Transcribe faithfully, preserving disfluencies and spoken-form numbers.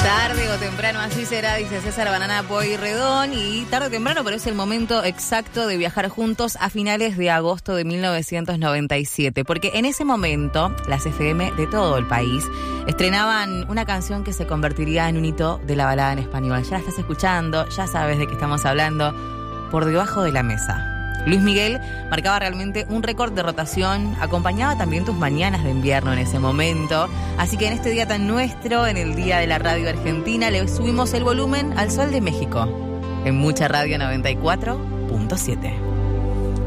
Tarde o temprano así será, dice César Banana Pueyrredón, y tarde o temprano, pero es el momento exacto de viajar juntos a finales de agosto de mil novecientos noventa y siete, porque en ese momento las F M de todo el país estrenaban una canción que se convertiría en un hito de la balada en español. Ya la estás escuchando, ya sabes de qué estamos hablando, Por debajo de la mesa. Luis Miguel marcaba realmente un récord de rotación, acompañaba también tus mañanas de invierno en ese momento, así que en este día tan nuestro, en el Día de la Radio Argentina, le subimos el volumen al Sol de México, en Mucha Radio noventa y cuatro punto siete.